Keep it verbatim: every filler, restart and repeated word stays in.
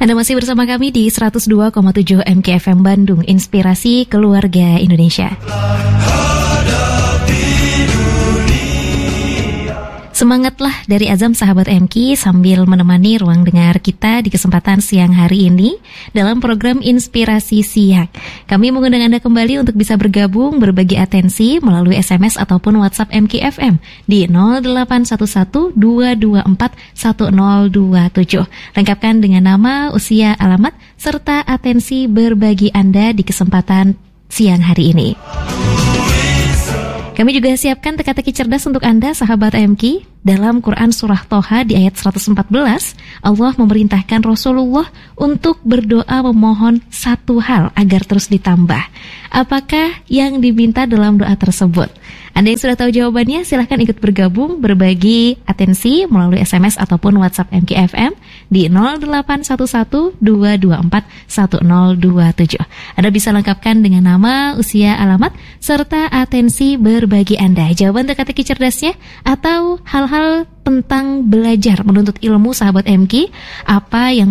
Anda masih bersama kami di seratus dua koma tujuh M K F M Bandung, Inspirasi Keluarga Indonesia. Semangatlah dari Azam sahabat M K sambil menemani ruang dengar kita di kesempatan siang hari ini dalam program Inspirasi Siang. Kami mengundang Anda kembali untuk bisa bergabung, berbagi atensi melalui S M S ataupun WhatsApp M K F M di nol delapan satu satu dua dua empat satu nol dua tujuh. Lengkapkan dengan nama, usia, alamat, serta atensi berbagi Anda di kesempatan siang hari ini. Kami juga siapkan teka-teki cerdas untuk Anda, sahabat M K. Dalam Quran Surah Toha di ayat seratus empat belas, Allah memerintahkan Rasulullah untuk berdoa memohon satu hal agar terus ditambah. Apakah yang diminta dalam doa tersebut? Anda yang sudah tahu jawabannya, silahkan ikut bergabung, berbagi atensi melalui S M S ataupun WhatsApp M K F M di nol delapan satu satu dua dua empat satu nol dua tujuh. Anda bisa lengkapkan dengan nama, usia, alamat, serta atensi berbagi Anda. Jawaban teka-teki cerdasnya atau hal-hal tentang belajar menuntut ilmu, sahabat M K, apa yang